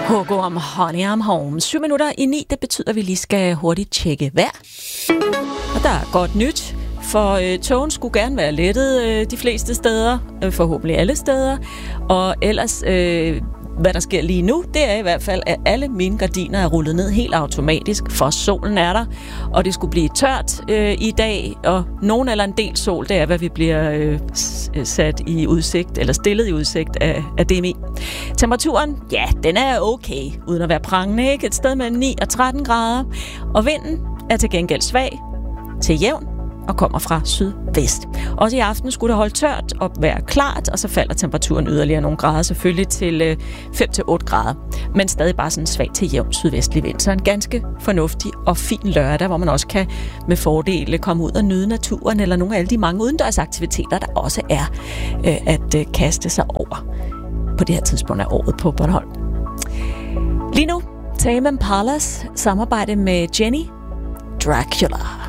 Hugo om Honey I'm Home. 7 minutter i 9, det betyder, at vi lige skal hurtigt tjekke vejr. Og der er godt nyt, for togen skulle gerne være lettet de fleste steder, forhåbentlig alle steder. Og ellers, hvad der sker lige nu, det er i hvert fald, at alle mine gardiner er rullet ned helt automatisk, for solen er der. Og det skulle blive tørt i dag, og nogen eller en del sol, det er, hvad vi bliver sat i udsigt, eller stillet i udsigt af DMI. Temperaturen, ja, den er okay, uden at være prangende, ikke? Et sted mellem 9 og 13 grader. Og vinden er til gengæld svag til jævn og kommer fra sydvest. Også i aften skulle det holde tørt og være klart, og så falder temperaturen yderligere nogle grader, selvfølgelig til 5-8 grader, men stadig bare sådan svag til jævn sydvestlig vind. Så en ganske fornuftig og fin lørdag, hvor man også kan med fordel komme ud og nyde naturen, eller nogle af alle de mange udendørsaktiviteter, der også er at kaste sig over på det her tidspunkt af året på Bornholm. Lige nu, Tame Impalas samarbejde med Jenny Dracula.